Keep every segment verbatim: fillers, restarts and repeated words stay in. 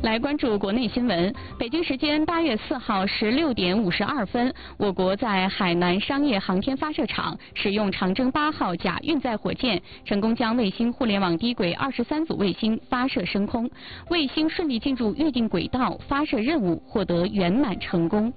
来关注国内新闻。北京时间八月四号十六点五十二分，我国在海南商业航天发射场使用长征八号甲运载火箭，成功将卫星互联网低轨二十三组卫星发射升空，卫星顺利进入预定轨道，发射任务获得圆满成功。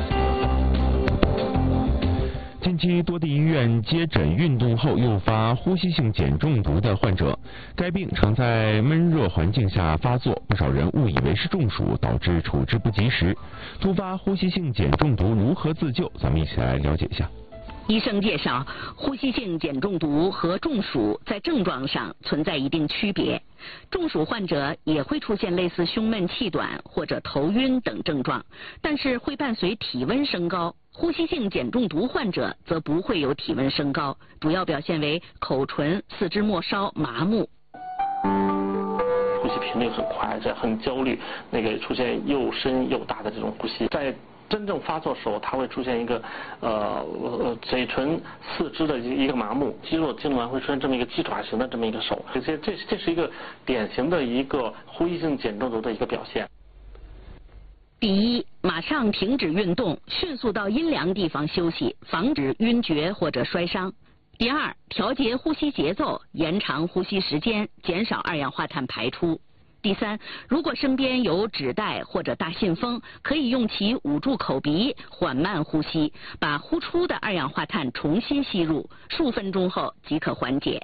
近期多地医院接诊运动后诱发呼吸性碱中毒的患者，该病常在闷热环境下发作，不少人误以为是中暑，导致处置不及时。突发呼吸性碱中毒如何自救？咱们一起来了解一下。 医生介绍，呼吸性碱中毒和中暑在症状上存在一定区别。中暑患者也会出现类似胸闷气短或者头晕等症状，但是会伴随体温升高。呼吸性碱中毒患者则不会有体温升高，主要表现为口唇、四肢末梢麻木。 呼吸频率很快，这很焦虑，那个出现又深又大的这种呼吸，在真正发作时候，它会出现一个呃呃嘴唇、四肢的一个麻木，肌肉痉挛，会出现这么一个鸡爪型的这么一个手，这些这这是一个典型的一个呼吸性碱中毒的一个表现。 第一，马上停止运动，迅速到阴凉地方休息，防止晕厥或者摔伤。第二，调节呼吸节奏，延长呼吸时间，减少二氧化碳排出。第三，如果身边有纸袋或者大信封，可以用其捂住口鼻，缓慢呼吸，把呼出的二氧化碳重新吸入，数分钟后即可缓解。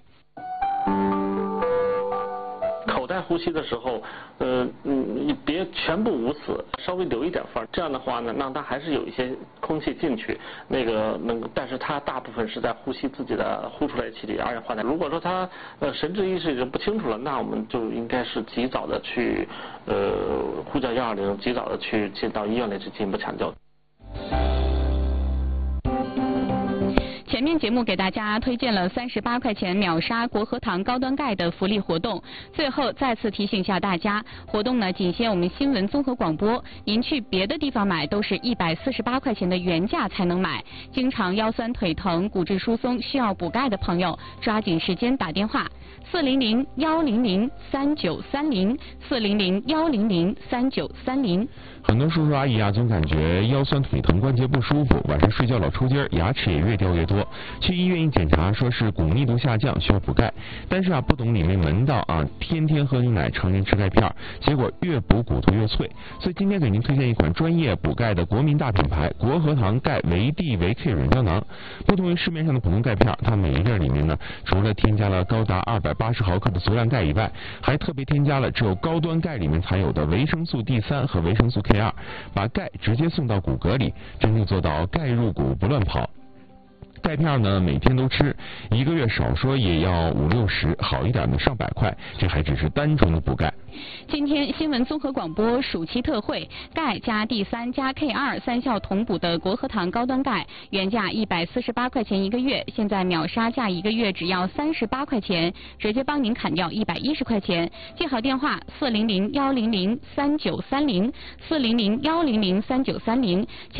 口袋呼吸的时候，呃，嗯，你别全部捂死，稍微留一点缝，这样的话呢，让它还是有一些空气进去，那个能，但是它大部分是在呼吸自己的呼出来的气体二氧化碳。如果说它呃神志意识已经不清楚了，那我们就应该是及早的去呃呼叫一二零，及早的去进到医院里去进一步抢救。 前面节目给大家推荐了三十八块钱秒杀国和堂高端钙的福利活动，最后再次提醒一下大家，活动呢仅限我们新闻综合广播，您去别的地方买都是一百四十八块钱的原价才能买。经常腰酸腿疼、骨质疏松需要补钙的朋友，抓紧时间打电话四零零幺零零三九三零四零零幺零零三九三零。 很多叔叔阿姨啊，总感觉腰酸腿疼、关节不舒服，晚上睡觉老抽筋，牙齿也越掉越多。去医院一检查，说是汞密度下降，需要补钙。但是啊，不懂里面门道啊，天天喝牛奶，成天吃钙片，结果越补骨头越脆。所以今天给您推荐一款专业补钙的国民大品牌——国和堂钙维 D 维 K 软胶囊。不同于市面上的普通钙片，它每一粒里面呢，除了添加了高达二百八十毫克的足量钙以外，还特别添加了只有高端钙里面才有的维生素 D 三和维生素 K 二，把钙直接送到骨骼里，真正做到钙入骨不乱跑。钙片呢，每天都吃，一个月少说也要五六十，好一点的上百块，这还只是单纯的补钙。 今天新闻综合广播暑期特惠，钙加 D 三加 K 二三效同补的国和堂高端钙，原价一百四十八块钱一个月，现在秒杀价一个月只要三十八块钱，直接帮您砍掉一百一十块钱。记好电话四零零幺零零三九三零四零零幺零零三九三零。